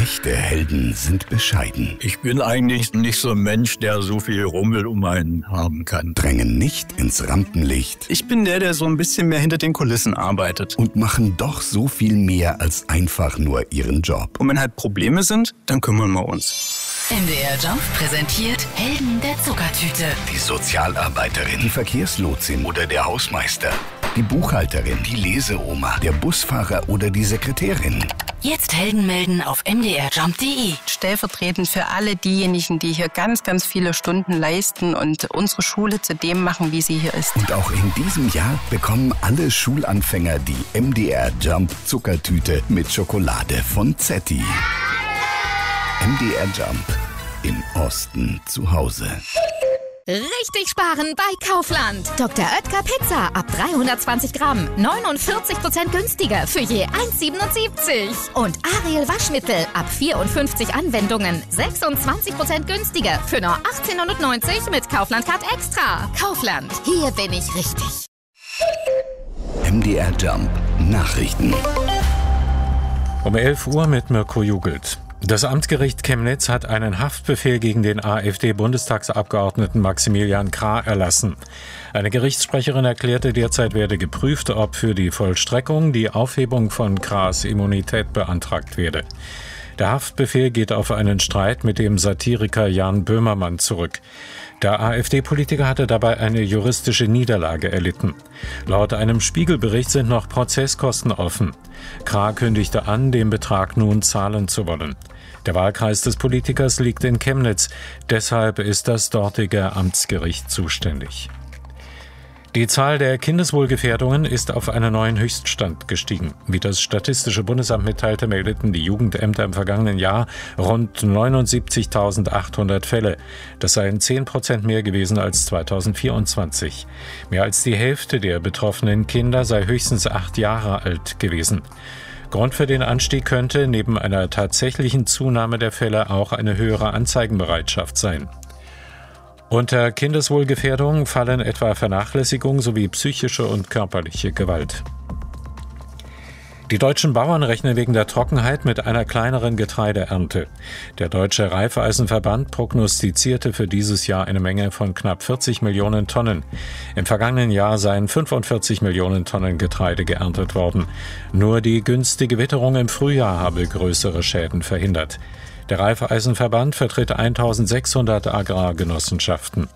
Echte Helden sind bescheiden. Ich bin eigentlich nicht so ein Mensch, der so viel Rummel um einen haben kann. Drängen nicht ins Rampenlicht. Ich bin der so ein bisschen mehr hinter den Kulissen arbeitet. Und machen doch so viel mehr als einfach nur ihren Job. Und wenn halt Probleme sind, dann kümmern wir uns. MDR Jump präsentiert Helden der Zuckertüte. Die Sozialarbeiterin, die Verkehrslotsin oder der Hausmeister. Die Buchhalterin, die Leseoma, der Busfahrer oder die Sekretärin. Jetzt Helden melden auf mdrjump.de. Stellvertretend für alle diejenigen, die hier ganz, ganz viele Stunden leisten und unsere Schule zu dem machen, wie sie hier ist. Und auch in diesem Jahr bekommen alle Schulanfänger die MDR Jump Zuckertüte mit Schokolade von Zetti. MDR Jump. Im Osten zu Hause. Richtig sparen bei Kaufland. Dr. Oetker Pizza ab 320 Gramm. 49% günstiger für je 1,77. Und Ariel Waschmittel ab 54 Anwendungen. 26% günstiger für nur 18,90 mit Kaufland Card Extra. Kaufland, hier bin ich richtig. MDR Jump Nachrichten. Um 11 Uhr mit Mirko Jugelt. Das Amtsgericht Chemnitz hat einen Haftbefehl gegen den AfD-Bundestagsabgeordneten Maximilian Krah erlassen. Eine Gerichtssprecherin erklärte, derzeit werde geprüft, ob für die Vollstreckung die Aufhebung von Krahs Immunität beantragt werde. Der Haftbefehl geht auf einen Streit mit dem Satiriker Jan Böhmermann zurück. Der AfD-Politiker hatte dabei eine juristische Niederlage erlitten. Laut einem Spiegelbericht sind noch Prozesskosten offen. Krah kündigte an, den Betrag nun zahlen zu wollen. Der Wahlkreis des Politikers liegt in Chemnitz, deshalb ist das dortige Amtsgericht zuständig. Die Zahl der Kindeswohlgefährdungen ist auf einen neuen Höchststand gestiegen. Wie das Statistische Bundesamt mitteilte, meldeten die Jugendämter im vergangenen Jahr rund 79.800 Fälle. Das seien 10% mehr gewesen als 2024. Mehr als die Hälfte der betroffenen Kinder sei höchstens 8 Jahre alt gewesen. Grund für den Anstieg könnte neben einer tatsächlichen Zunahme der Fälle auch eine höhere Anzeigenbereitschaft sein. Unter Kindeswohlgefährdung fallen etwa Vernachlässigung sowie psychische und körperliche Gewalt. Die deutschen Bauern rechnen wegen der Trockenheit mit einer kleineren Getreideernte. Der Deutsche Reifeisenverband prognostizierte für dieses Jahr eine Menge von knapp 40 Millionen Tonnen. Im vergangenen Jahr seien 45 Millionen Tonnen Getreide geerntet worden. Nur die günstige Witterung im Frühjahr habe größere Schäden verhindert. Der Reifeisenverband vertritt 1600 Agrargenossenschaften.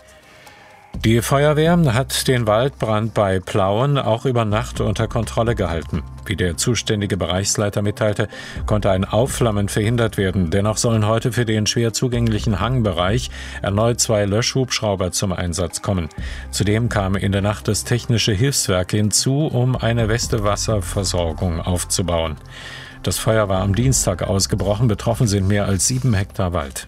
Die Feuerwehr hat den Waldbrand bei Plauen auch über Nacht unter Kontrolle gehalten. Wie der zuständige Bereichsleiter mitteilte, konnte ein Aufflammen verhindert werden. Dennoch sollen heute für den schwer zugänglichen Hangbereich erneut 2 Löschhubschrauber zum Einsatz kommen. Zudem kam in der Nacht das Technische Hilfswerk hinzu, um eine Weste-Wasserversorgung aufzubauen. Das Feuer war am Dienstag ausgebrochen. Betroffen sind mehr als 7 Hektar Wald.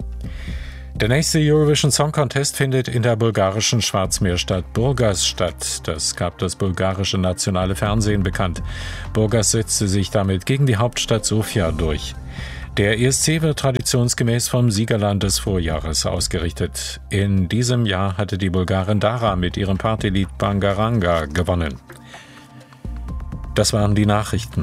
Der nächste Eurovision Song Contest findet in der bulgarischen Schwarzmeerstadt Burgas statt. Das gab das bulgarische nationale Fernsehen bekannt. Burgas setzte sich damit gegen die Hauptstadt Sofia durch. Der ESC wird traditionsgemäß vom Siegerland des Vorjahres ausgerichtet. In diesem Jahr hatte die Bulgarin Dara mit ihrem Partylied Bangaranga gewonnen. Das waren die Nachrichten.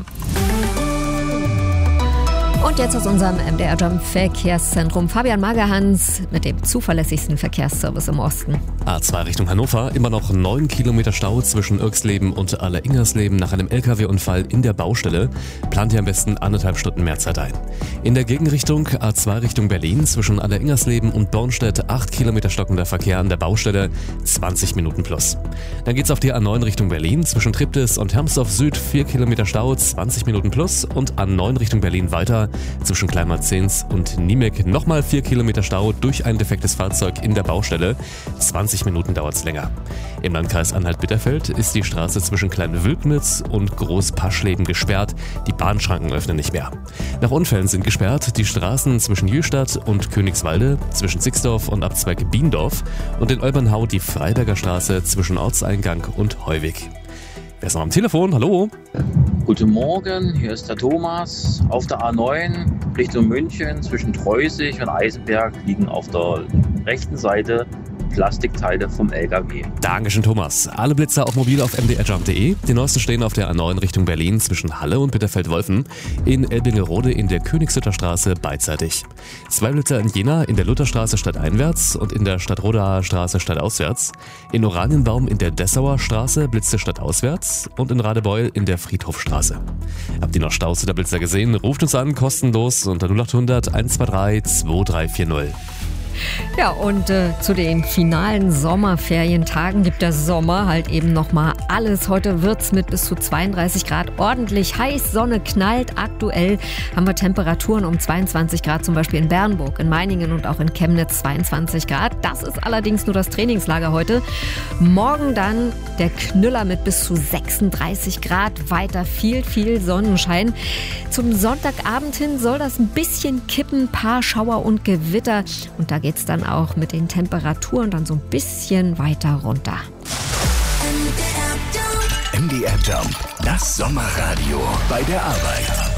Und jetzt aus unserem MDR Jump Verkehrszentrum Fabian Magerhans mit dem zuverlässigsten Verkehrsservice im Osten. A2 Richtung Hannover, immer noch 9 Kilometer Stau zwischen Irxleben und Alleringersleben nach einem LKW-Unfall in der Baustelle. Plant ihr am besten 1,5 Stunden mehr Zeit ein. In der Gegenrichtung A2 Richtung Berlin zwischen Alleringersleben und Bornstedt 8 Kilometer stockender Verkehr an der Baustelle, 20 Minuten plus. Dann geht's auf die A9 Richtung Berlin zwischen Triptis und Hermsdorf Süd 4 Kilometer Stau, 20 Minuten plus und A9 Richtung Berlin weiter zwischen Kleinmarzens und Niemek nochmal 4 Kilometer Stau durch ein defektes Fahrzeug in der Baustelle. 20 Minuten dauert es länger. Im Landkreis Anhalt-Bitterfeld ist die Straße zwischen Klein-Wülpnitz und Groß-Paschleben gesperrt. Die Bahnschranken öffnen nicht mehr. Nach Unfällen sind gesperrt die Straßen zwischen Jüstadt und Königswalde, zwischen Sixdorf und Abzweig Biendorf und in Olbernhau die Freiberger Straße zwischen Ortseingang und Heuwig. Wer ist noch am Telefon? Hallo? Guten Morgen, hier ist der Thomas. Auf der A9 Richtung München zwischen Treusig und Eisenberg liegen auf der rechten Seite Plastikteile vom LKW. Dankeschön, Thomas. Alle Blitzer auch mobil auf mdrjump.de. Die neuesten stehen auf der A9 Richtung Berlin zwischen Halle und Bitterfeld-Wolfen, in Elbingerode in der Königshütter Straße beidseitig. 2 Blitzer in Jena in der Lutherstraße stadteinwärts und in der Stadtrodaer Straße stadtauswärts. In Oranienbaum in der Dessauer Straße blitzte stadtauswärts und in Radebeul in der Friedhofstraße. Habt ihr noch Staus oder Blitzer gesehen? Ruft uns an, kostenlos unter 0800 123 2340. Ja, und zu den finalen Sommerferientagen gibt der Sommer halt eben nochmal alles. Heute wird's mit bis zu 32 Grad ordentlich heiß, Sonne knallt. Aktuell haben wir Temperaturen um 22 Grad, zum Beispiel in Bernburg, in Meiningen und auch in Chemnitz 22 Grad. Das ist allerdings nur das Trainingslager heute. Morgen dann der Knüller mit bis zu 36 Grad, weiter viel Sonnenschein. Zum Sonntagabend hin soll das ein bisschen kippen, paar Schauer und Gewitter. Und da geht's dann auch mit den Temperaturen dann so ein bisschen weiter runter. MDR Jump, das Sommerradio bei der Arbeit.